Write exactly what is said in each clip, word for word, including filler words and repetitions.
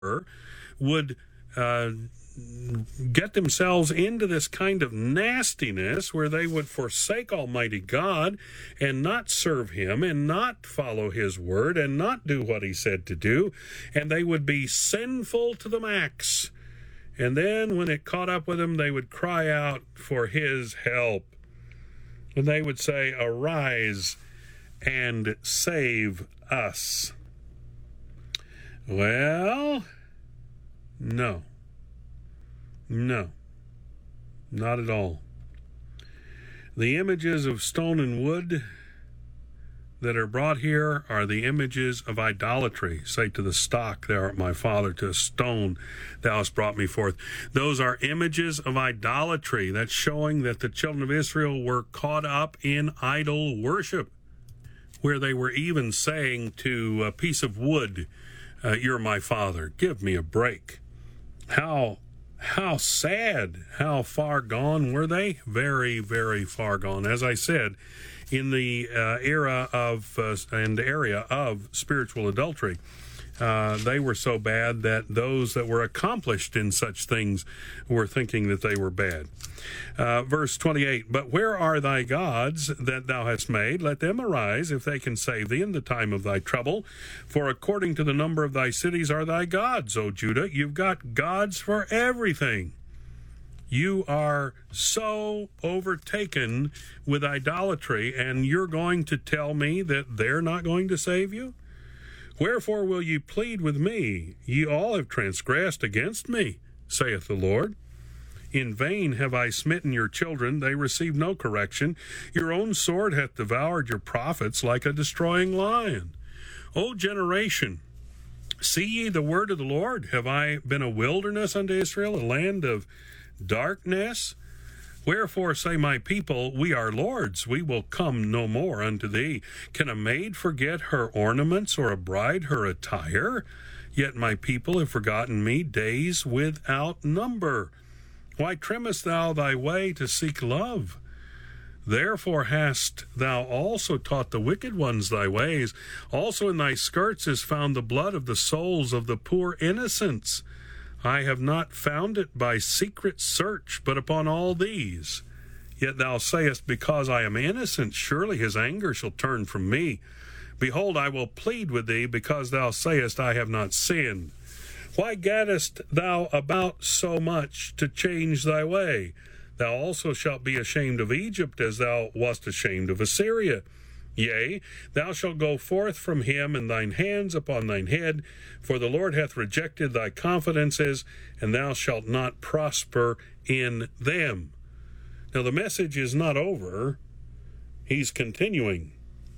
would uh, get themselves into this kind of nastiness where they would forsake Almighty God and not serve Him and not follow His word and not do what He said to do, and they would be sinful to the max. And then when it caught up with them, they would cry out for His help. And they would say, "Arise and save us." Well, no. No. Not at all. The images of stone and wood that are brought here are the images of idolatry. Say to the stock, "Thou art my father," to a stone, "Thou hast brought me forth." Those are images of idolatry. That's showing that the children of Israel were caught up in idol worship, where they were even saying to a piece of wood, uh, "You're my father, give me a break." How How sad, how far gone were they? Very, very far gone. As I said, in the uh, era of uh, and area of spiritual adultery, uh, they were so bad that those that were accomplished in such things were thinking that they were bad. Uh, verse twenty-eight, "But where are thy gods that thou hast made? Let them arise, if they can save thee in the time of thy trouble. For according to the number of thy cities are thy gods, O Judah." You've got gods for everything. You are so overtaken with idolatry, and you're going to tell me that they're not going to save you? "Wherefore will ye plead with me? Ye all have transgressed against me, saith the Lord. In vain have I smitten your children, they receive no correction. Your own sword hath devoured your prophets like a destroying lion. O generation, see ye the word of the Lord? Have I been a wilderness unto Israel, a land of darkness? Wherefore say my people, we are lords, we will come no more unto thee. Can a maid forget her ornaments, or a bride her attire? Yet my people have forgotten me days without number. Why trimmest thou thy way to seek love? Therefore hast thou also taught the wicked ones thy ways. Also in thy skirts is found the blood of the souls of the poor innocents. I have not found it by secret search, but upon all these. Yet thou sayest, because I am innocent, surely his anger shall turn from me. Behold, I will plead with thee, because thou sayest, I have not sinned. Why gaddest thou about so much to change thy way? Thou also shalt be ashamed of Egypt, as thou wast ashamed of Assyria. Yea, thou shalt go forth from him, and thine hands upon thine head, for the Lord hath rejected thy confidences, and thou shalt not prosper in them. Now the message is not over. He's continuing.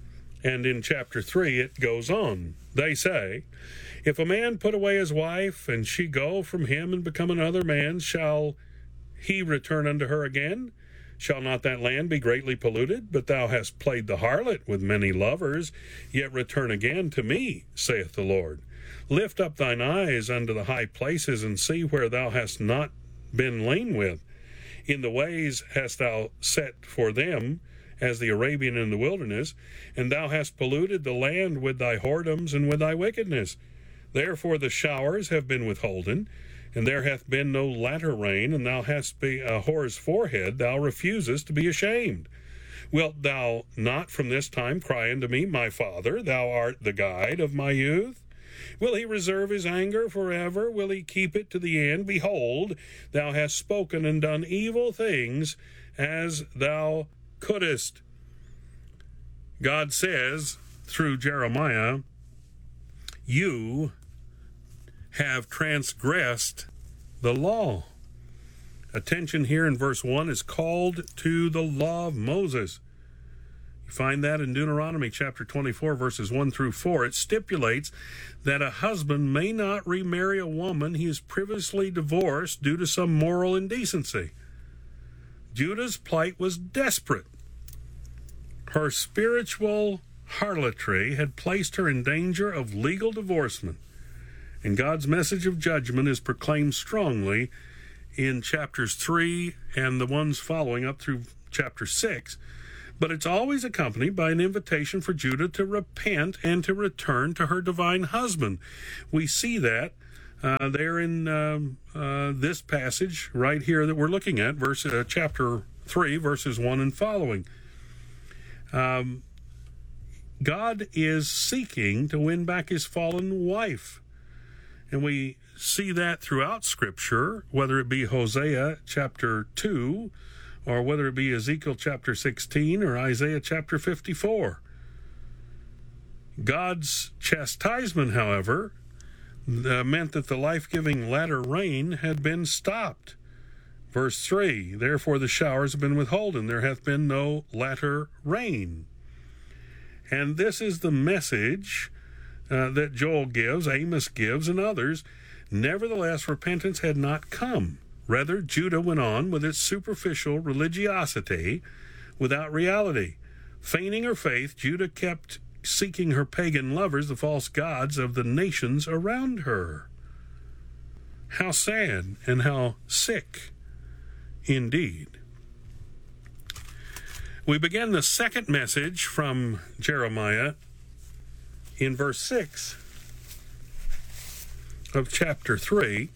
And in chapter three it goes on. They say, if a man put away his wife, and she go from him and become another man's, shall he return unto her again? Shall not that land be greatly polluted? But thou hast played the harlot with many lovers, yet return again to me, saith the Lord. Lift up thine eyes unto the high places, and see where thou hast not been lain with. In the ways hast thou set for them, as the Arabian in the wilderness, and thou hast polluted the land with thy whoredoms and with thy wickedness. Therefore the showers have been withholden, and there hath been no latter rain, and thou hast be a whore's forehead, thou refusest to be ashamed. Wilt thou not from this time cry unto me, my father, thou art the guide of my youth? Will he reserve his anger forever? Will he keep it to the end? Behold, thou hast spoken and done evil things as thou couldest. God says through Jeremiah, you have transgressed the law. Attention here in verse one is called to the law of Moses. You find that in Deuteronomy chapter twenty-four, verses one through four. It stipulates that a husband may not remarry a woman he is previously divorced due to some moral indecency. Judah's plight was desperate. Her spiritual harlotry had placed her in danger of legal divorcement, and God's message of judgment is proclaimed strongly in chapters three and the ones following up through chapter six. But it's always accompanied by an invitation for Judah to repent and to return to her divine husband. We see that uh, there in um, uh, this passage right here that we're looking at, verse uh, chapter three, verses one and following. Um, God is seeking to win back his fallen wife. And we see that throughout Scripture, whether it be Hosea chapter two, or whether it be Ezekiel chapter sixteen, or Isaiah chapter fifty-four. God's chastisement, however, uh, meant that the life-giving latter rain had been stopped. Verse three, therefore the showers have been withholden, there hath been no latter rain. And this is the message uh, that Joel gives, Amos gives, and others. Nevertheless, repentance had not come. Rather, Judah went on with its superficial religiosity without reality. Feigning her faith, Judah kept seeking her pagan lovers, the false gods of the nations around her. How sad and how sick indeed. We begin the second message from Jeremiah in verse six of chapter three,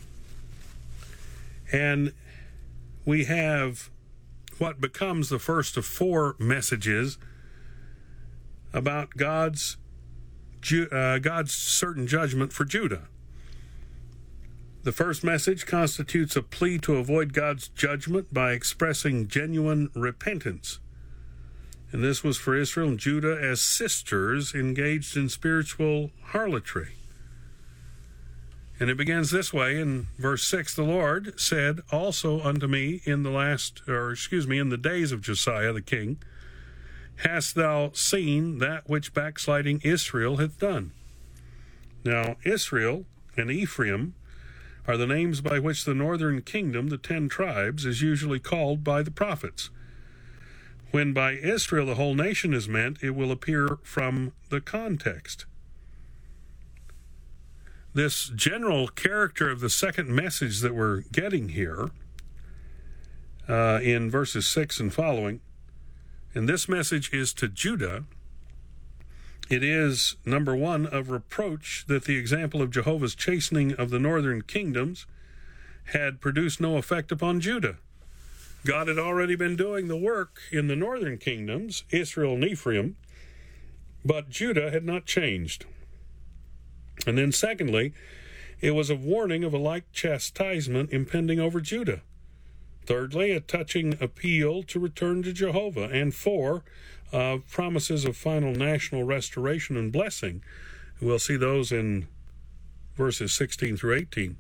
and we have what becomes the first of four messages about God's uh, God's certain judgment for Judah. The first message constitutes a plea to avoid God's judgment by expressing genuine repentance. And this was for Israel and Judah as sisters engaged in spiritual harlotry. And it begins this way in verse six, the Lord said also unto me in the last, or excuse me, in the days of Josiah the king, hast thou seen that which backsliding Israel hath done? Now Israel and Ephraim are the names by which the northern kingdom, the ten tribes, is usually called by the prophets. When by Israel the whole nation is meant, it will appear from the context. This general character of the second message that we're getting here uh, in verses six and following, and this message is to Judah. It is, number one, of reproach that the example of Jehovah's chastening of the northern kingdoms had produced no effect upon Judah. God had already been doing the work in the northern kingdoms, Israel and Ephraim, but Judah had not changed. And then secondly, it was a warning of a like chastisement impending over Judah. Thirdly, a touching appeal to return to Jehovah. And four, uh, promises of final national restoration and blessing. We'll see those in verses sixteen through eighteen.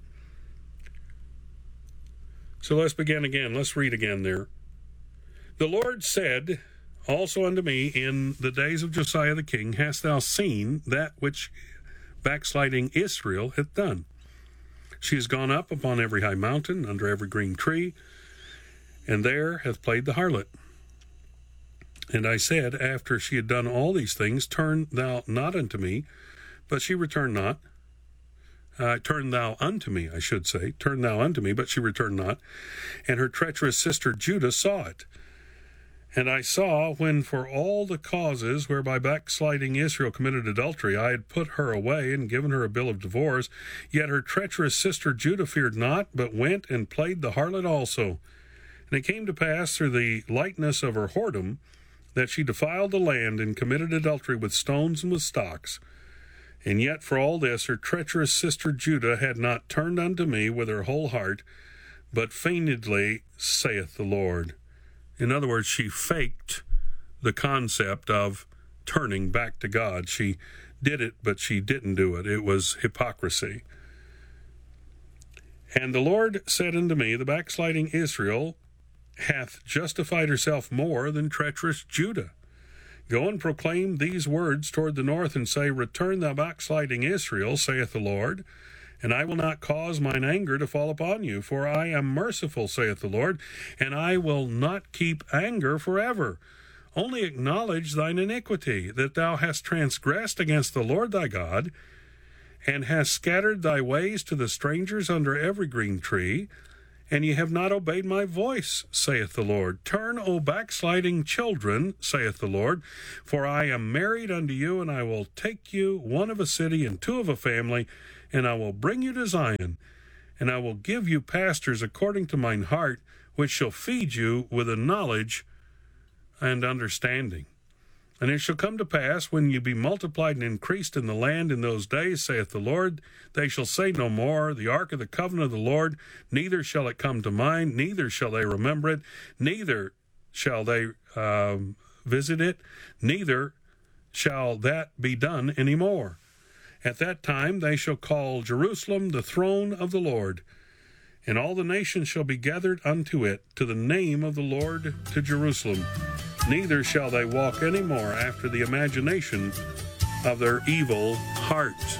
So let's begin again. Let's read again there. The Lord said also unto me in the days of Josiah the king, hast thou seen that which backsliding Israel hath done? She is gone up upon every high mountain, under every green tree, and there hath played the harlot. And I said, after she had done all these things, turn thou not unto me, but she returned not. Uh, turn thou unto me, I should say. Turn thou unto me, but she returned not. And her treacherous sister Judah saw it. And I saw, when for all the causes whereby backsliding Israel committed adultery, I had put her away and given her a bill of divorce, yet her treacherous sister Judah feared not, but went and played the harlot also. And it came to pass through the lightness of her whoredom, that she defiled the land and committed adultery with stones and with stocks. And yet for all this her treacherous sister Judah had not turned unto me with her whole heart, but feignedly, saith the Lord. In other words, she faked the concept of turning back to God. She did it, but she didn't do it. It was hypocrisy. And the Lord said unto me, the backsliding Israel hath justified herself more than treacherous Judah. Go and proclaim these words toward the north, and say, return thou backsliding Israel, saith the Lord, and I will not cause mine anger to fall upon you, for I am merciful, saith the Lord, and I will not keep anger forever. Only acknowledge thine iniquity, that thou hast transgressed against the Lord thy God, and hast scattered thy ways to the strangers under every green tree, and ye have not obeyed my voice, saith the Lord. Turn, O backsliding children, saith the Lord, for I am married unto you, and I will take you, one of a city and two of a family, and I will bring you to Zion, and I will give you pastors according to mine heart, which shall feed you with a knowledge and understanding. And it shall come to pass, when you be multiplied and increased in the land in those days, saith the Lord, they shall say no more, the ark of the covenant of the Lord, neither shall it come to mind, neither shall they remember it, neither shall they um, visit it, neither shall that be done any more. At that time they shall call Jerusalem the throne of the Lord, and all the nations shall be gathered unto it, to the name of the Lord, to Jerusalem. Neither shall they walk any more after the imagination of their evil hearts.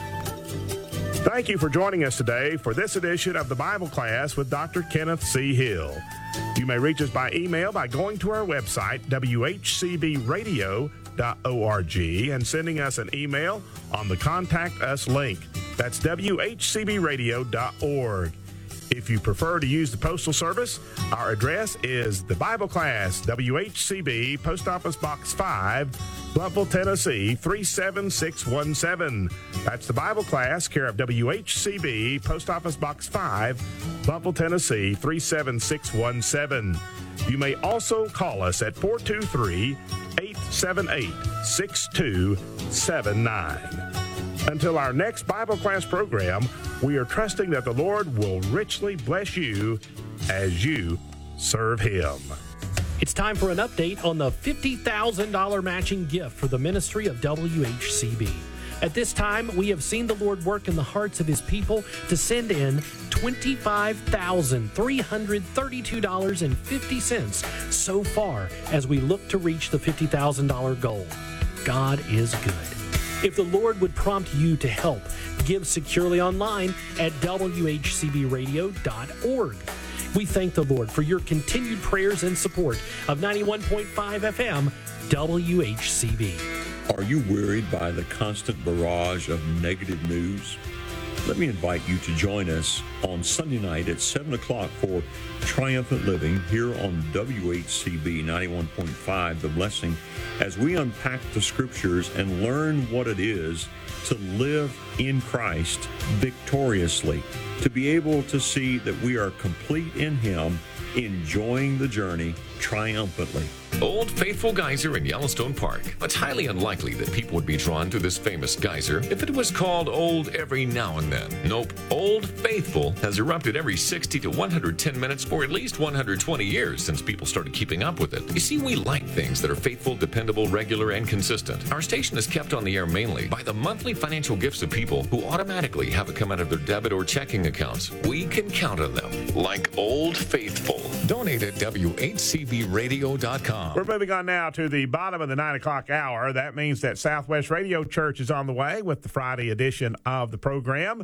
Thank you for joining us today for this edition of the Bible Class with Doctor Kenneth C. Hill. You may reach us by email by going to our website, w h c b radio dot org, and sending us an email on the Contact Us link. That's w h c b radio dot org. If you prefer to use the Postal Service, our address is the Bible Class, W H C B, Post Office Box five, Bluffville, Tennessee, three seven six one seven. That's the Bible Class, care of W H C B, Post Office Box five, Bluffville, Tennessee, three seven six one seven. You may also call us at four two three, eight seven eight, six two seven nine. Until our next Bible Class program, we are trusting that the Lord will richly bless you as you serve Him. It's time for an update on the fifty thousand dollars matching gift for the ministry of W H C B. At this time, we have seen the Lord work in the hearts of His people to send in twenty-five thousand three hundred thirty-two dollars and fifty cents so far as we look to reach the fifty thousand dollars goal. God is good. If the Lord would prompt you to help, give securely online at w h c b radio dot org. We thank the Lord for your continued prayers and support of ninety-one point five F M W H C B. Are you worried by the constant barrage of negative news? Let me invite you to join us on Sunday night at seven o'clock for Triumphant Living here on W H C B ninety-one point five, The Blessing, as we unpack the Scriptures and learn what it is to live in Christ victoriously, to be able to see that we are complete in Him, enjoying the journey triumphantly. Old Faithful Geyser in Yellowstone Park. It's highly unlikely that people would be drawn to this famous geyser if it was called old every now and then. Nope, Old Faithful has erupted every sixty to one hundred ten minutes for at least one hundred twenty years since people started keeping up with it. You see, we like things that are faithful, dependable, regular, and consistent. Our station is kept on the air mainly by the monthly financial gifts of people who automatically have it come out of their debit or checking accounts. We can count on them, like Old Faithful. Donate at w h c b radio dot com. We're moving on now to the bottom of the nine o'clock hour. That means that Southwest Radio Church is on the way with the Friday edition of the program.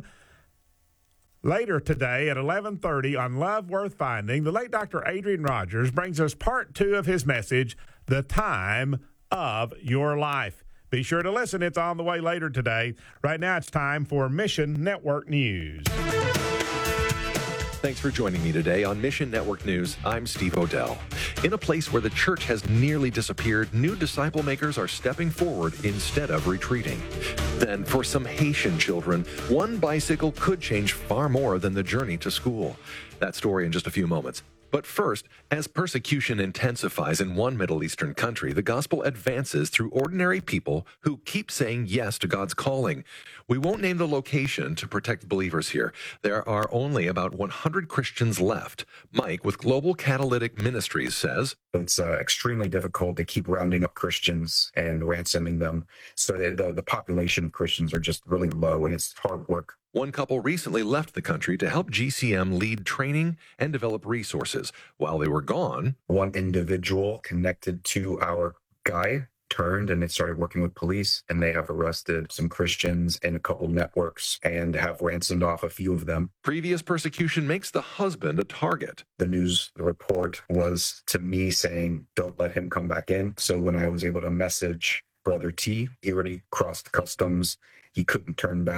Later today at eleven thirty on Love Worth Finding, the late Doctor Adrian Rogers brings us part two of his message, The Time of Your Life. Be sure to listen. It's on the way later today. Right now it's time for Mission Network News. Thanks for joining me today on Mission Network News. I'm Steve Odell. In a place where the church has nearly disappeared, new disciple makers are stepping forward instead of retreating. Then, for some Haitian children, one bicycle could change far more than the journey to school. That story in just a few moments. But first, as persecution intensifies in one Middle Eastern country, the gospel advances through ordinary people who keep saying yes to God's calling. We won't name the location to protect believers here. There are only about one hundred Christians left. Mike with Global Catalytic Ministries says, It's uh, extremely difficult to keep rounding up Christians and ransoming them. So that the, the population of Christians are just really low, and it's hard work. One couple recently left the country to help G C M lead training and develop resources. While they were gone, one individual connected to our guy turned and they started working with police, and they have arrested some Christians in a couple networks and have ransomed off a few of them. Previous persecution makes the husband a target. The news report was to me saying, don't let him come back in. So when I was able to message Brother T, he already crossed customs. He couldn't turn back.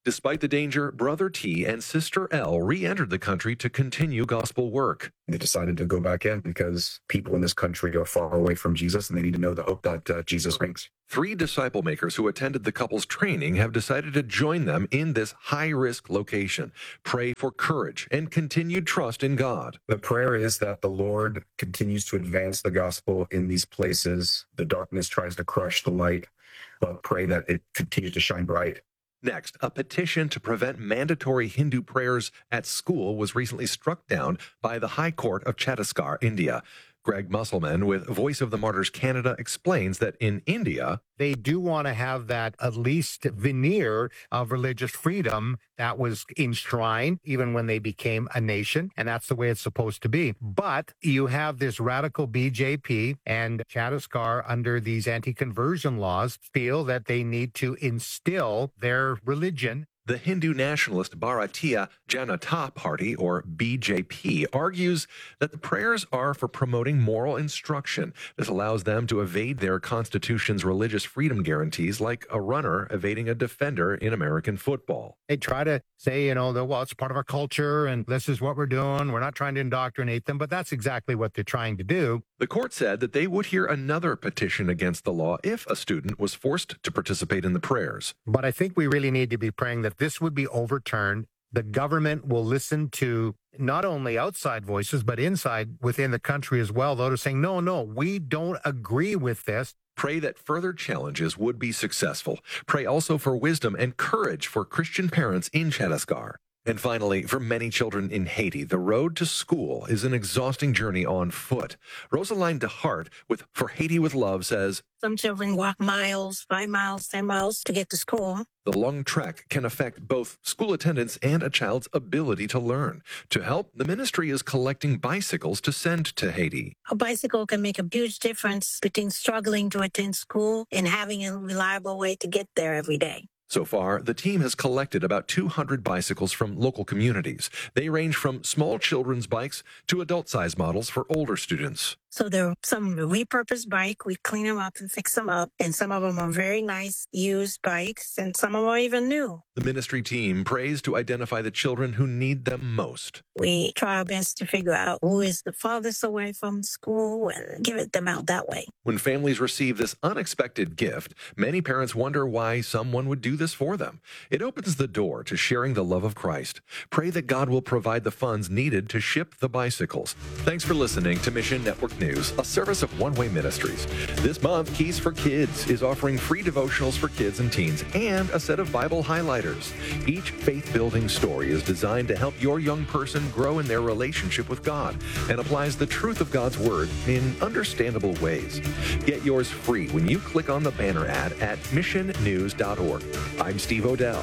Despite the danger, Brother T and Sister L re-entered the country to continue gospel work. They decided to go back in because people in this country are far away from Jesus and they need to know the hope that uh, Jesus brings. Three disciple makers who attended the couple's training have decided to join them in this high-risk location. Pray for courage and continued trust in God. The prayer is that the Lord continues to advance the gospel in these places. The darkness tries to crush the light, but pray that it continues to shine bright. Next, a petition to prevent mandatory Hindu prayers at school was recently struck down by the High Court of Chhattisgarh, India. Greg Musselman with Voice of the Martyrs Canada explains that in India, they do want to have that at least veneer of religious freedom that was enshrined even when they became a nation, and that's the way it's supposed to be. But you have this radical B J P and Chhattisgarh under these anti-conversion laws feel that they need to instill their religion. The Hindu nationalist Bharatiya Janata Party, or B J P, argues that the prayers are for promoting moral instruction. This allows them to evade their constitution's religious freedom guarantees, like a runner evading a defender in American football. They try to say, you know, that, well, it's part of our culture and this is what we're doing. We're not trying to indoctrinate them, but that's exactly what they're trying to do. The court said that they would hear another petition against the law if a student was forced to participate in the prayers. But I think we really need to be praying that this would be overturned. The government will listen to not only outside voices, but inside within the country as well, though, to saying, no, no, we don't agree with this. Pray that further challenges would be successful. Pray also for wisdom and courage for Christian parents in Chhattisgarh. And finally, for many children in Haiti, the road to school is an exhausting journey on foot. Rosaline DeHart with For Haiti with Love says, some children walk miles, five miles, ten miles to get to school. The long trek can affect both school attendance and a child's ability to learn. To help, the ministry is collecting bicycles to send to Haiti. A bicycle can make a huge difference between struggling to attend school and having a reliable way to get there every day. So far, the team has collected about two hundred bicycles from local communities. They range from small children's bikes to adult-sized models for older students. So there are some repurposed bike. We clean them up and fix them up. And some of them are very nice used bikes, and some of them are even new. The ministry team prays to identify the children who need them most. We try our best to figure out who is the farthest away from school and give it them out that way. When families receive this unexpected gift, many parents wonder why someone would do this for them. It opens the door to sharing the love of Christ. Pray that God will provide the funds needed to ship the bicycles. Thanks for listening to Mission Network News, a service of One Way Ministries. This month, Keys for Kids is offering free devotionals for kids and teens and a set of Bible highlighters. Each faith-building story is designed to help your young person grow in their relationship with God and applies the truth of God's Word in understandable ways. Get yours free when you click on the banner ad at mission news dot org. I'm Steve Odell.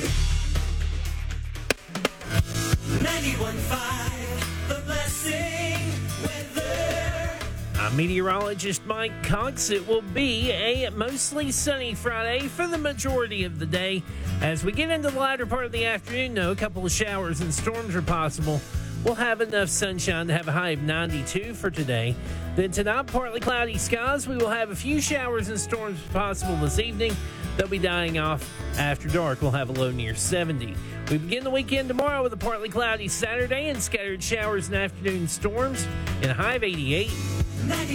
ninety-one point five The Blessing Weather. I'm meteorologist Mike Cox. It will be a mostly sunny Friday for the majority of the day. As we get into the latter part of the afternoon, though, a couple of showers and storms are possible. We'll have enough sunshine to have a high of ninety-two for today. Then tonight, partly cloudy skies. We will have a few showers and storms possible this evening. They'll be dying off after dark. We'll have a low near seventy. We begin the weekend tomorrow with a partly cloudy Saturday and scattered showers and afternoon storms and a high of eighty-eight.